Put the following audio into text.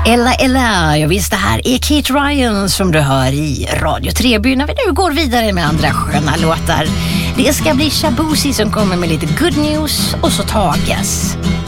Ella, jag visst det här är Kate Ryan som du hör i Radio Treby när vi nu går vidare med andra sköna låtar. Det ska bli Shabuzi som kommer med lite good news och så Tages.